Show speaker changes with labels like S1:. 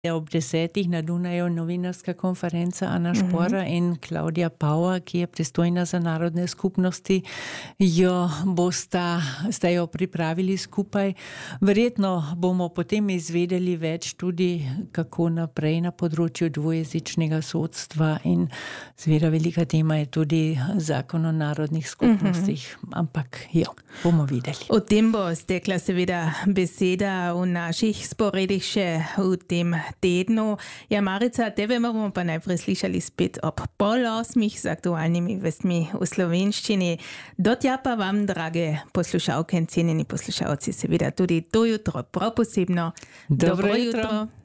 S1: Ob 10 na Dunaju novinarska konferenca Ana Špora in Klaudija Pava, ki je pristojna za narodne skupnosti, sta jo pripravili skupaj. Verjetno bomo potem izvedeli več tudi, kako naprej na področju dvojezičnega sodstva in seveda velika tema je tudi zakon o narodnih skupnostih, ampak bomo videli.
S2: O tem bo stekla seveda beseda v naših sporedih še v tem tednu. Ja, Marica, tebe bomo pa najprej slišali spet ob 7:30 z aktualnimi vestmi v slovenščini. Do tja pa vam, drage poslušalke in cenjeni poslušalci, seveda tudi do jutro prav posebno.
S1: Dobro jutro.